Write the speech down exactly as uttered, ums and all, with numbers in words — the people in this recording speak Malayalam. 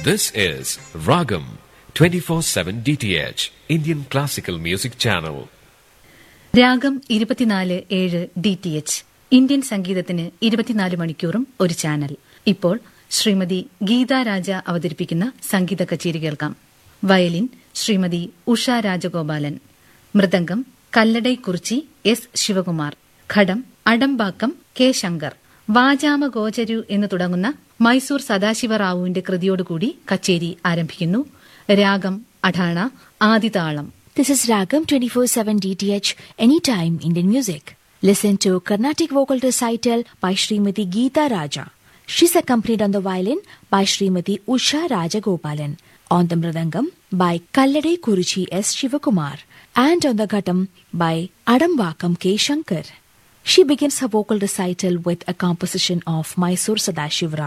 This is Ragam twenty-four seven D T H, Indian Classical Music Channel. രാഗം ഇരുപത്തിനാല് ഏഴ് ഡി ടി എച്ച്, ഇന്ത്യൻ സംഗീതത്തിന് ഇരുപത്തിനാല് മണിക്കൂറും ഒരു ചാനൽ. ഇപ്പോൾ ശ്രീമതി ഗീതാ രാജ അവതരിപ്പിക്കുന്ന സംഗീത കച്ചേരി കേൾക്കാം. വയലിൻ ശ്രീമതി ഉഷ രാജഗോപാലൻ, മൃദംഗം കല്ലടൈ കുറിച്ചി എസ് ശിവകുമാർ, ഘടം അടംബാക്കം കെ ശങ്കർ. വാചാമ ഗോചരു എന്ന് തുടങ്ങുന്ന മൈസൂർ സദാശിവറാവുവിന്റെ കൃതിയോടുകൂടി കച്ചേരി ആരംഭിക്കുന്നു. രാഗം Atana ആദിതാളം. This is Ragam twenty-four seven D T H, Anytime Indian Music. Listen to Carnatic Vocal Recital by Srimati Geeta Raja. She's accompanied on the violin by Srimati Usha Rajagopalan, on the mridangam by Kalladai Kurichi S. Shivakumar, and on the ghatam by Adambakam K. Shankar. She begins her vocal recital with a composition of Mysore Sadashiva